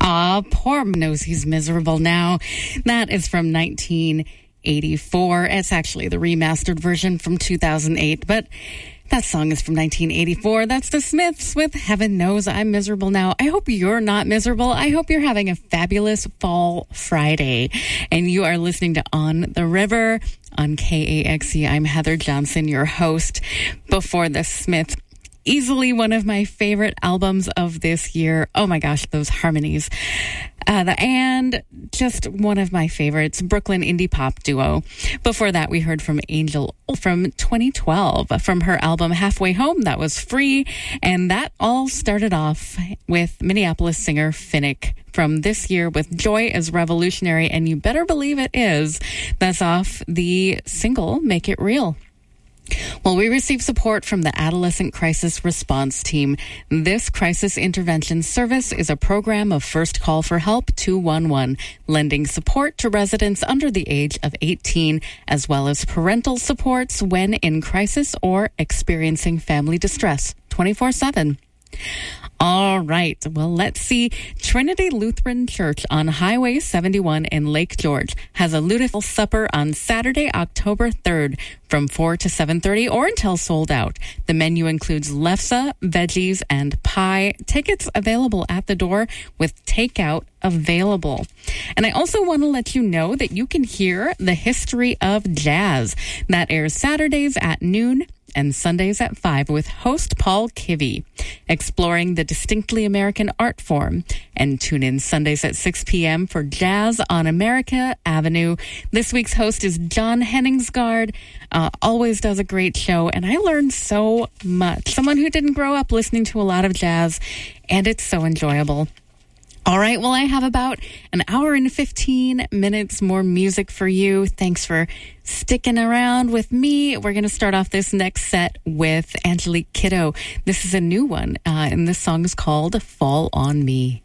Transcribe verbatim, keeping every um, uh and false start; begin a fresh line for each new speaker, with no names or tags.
Aw, poor knows he's miserable now. That is from nineteen eighty-four. It's actually the remastered version from two thousand eight, but that song is from nineteen eighty-four. That's the Smiths with Heaven Knows I'm Miserable Now. I hope you're not miserable. I hope you're having a fabulous fall Friday. And you are listening to On the River on K A X E. I'm Heather Johnson, your host. Before the Smiths, easily one of my favorite albums of this year. Oh my gosh, those harmonies. Uh, the, and just one of my favorites, Brooklyn indie pop duo. Before that, we heard from Angel from twenty twelve from her album Halfway Home. That was Free. And that all started off with Minneapolis singer Finnick from this year with Joy is Revolutionary. And you better believe it is. That's off the single Make It Real. Well, we received support from the Adolescent Crisis Response Team. This crisis intervention service is a program of First Call for Help two one one, lending support to residents under the age of eighteen, as well as parental supports when in crisis or experiencing family distress, twenty-four seven. All right. Well, let's see. Trinity Lutheran Church on Highway seventy-one in Lake George has a lutefisk supper on Saturday, October third from four to seven thirty or until sold out. The menu includes lefse, veggies, and pie. Tickets available at the door with takeout available. And I also want to let you know that you can hear the history of jazz. That airs Saturdays at noon and Sundays at five with host Paul Kivy, exploring the distinctly American art form. And tune in Sundays at six p.m. for Jazz on America Avenue. This week's host is John Henningsgaard. Uh, always does a great show, and I learned so much. Someone who didn't grow up listening to a lot of jazz, and it's so enjoyable. All right, well, I have about an hour and fifteen minutes more music for you. Thanks for sticking around with me. We're going to start off this next set with Angelique Kiddo. This is a new one, uh, and this song is called Fall on Me.